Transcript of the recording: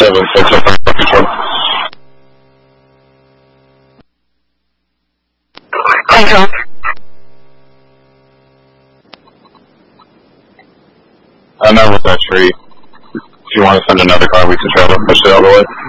control. Control. I'm not with that tree. If you want to send another car, we can try to push it out of the way.